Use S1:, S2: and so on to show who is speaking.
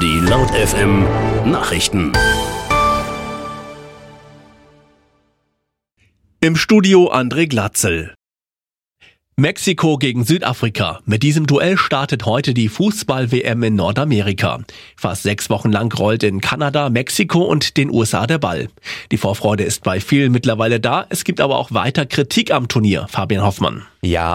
S1: Die Laut FM Nachrichten.
S2: Im Studio André Glatzel. Mexiko gegen Südafrika. Mit diesem Duell startet heute die Fußball-WM in Nordamerika. Fast 6 Wochen lang rollt in Kanada, Mexiko und den USA der Ball. Die Vorfreude ist bei vielen mittlerweile da. Es gibt aber auch weiter Kritik am Turnier. Fabian Hoffmann.
S3: Ja,